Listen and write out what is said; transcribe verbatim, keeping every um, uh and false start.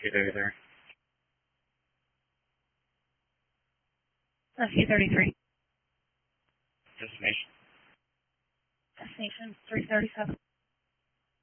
altitude over there? Rescue thirty-three. Destination? Destination three thirty-seven.